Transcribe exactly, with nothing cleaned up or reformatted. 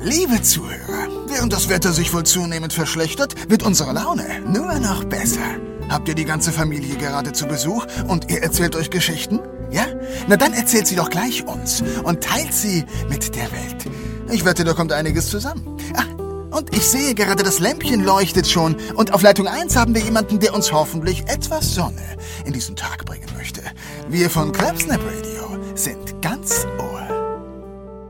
Liebe Zuhörer, während das Wetter sich wohl zunehmend verschlechtert, wird unsere Laune nur noch besser. Habt ihr die ganze Familie gerade zu Besuch und ihr erzählt euch Geschichten? Ja? Na dann erzählt sie doch gleich uns und teilt sie mit der Welt. Ich wette, da kommt einiges zusammen. Ach, und ich sehe gerade, das Lämpchen leuchtet schon. Und auf Leitung eins haben wir jemanden, der uns hoffentlich etwas Sonne in diesen Tag bringen möchte. Wir von Clapsnap Radio sind ganz ohr.